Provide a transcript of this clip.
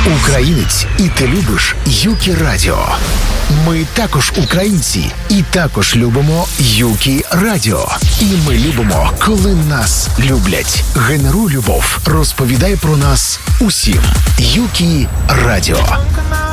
Українець, і ти любиш Юкі Радіо. Ми також українці, і також любимо Юкі Радіо. І ми любимо, коли нас люблять. Генеруй любов, розповідай про нас усім. Юкі Радіо.